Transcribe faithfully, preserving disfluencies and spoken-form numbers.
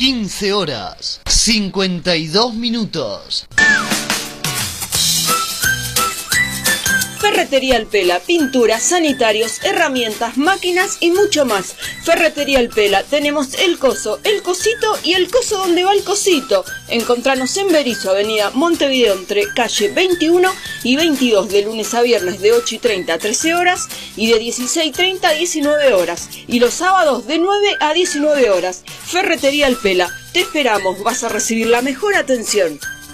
quince horas, cincuenta y dos minutos. Ferretería El Pela, pinturas, sanitarios, herramientas, máquinas y mucho más. Ferretería El Pela, tenemos el coso, el cosito y el coso donde va el cosito. Encontranos en Berisso, avenida Montevideo, entre calle veintiuno y veintidós, de lunes a viernes de ocho y treinta a trece horas y de dieciséis y treinta a diecinueve horas. Y los sábados de nueve a diecinueve horas. Ferretería El Pela, te esperamos, vas a recibir la mejor atención.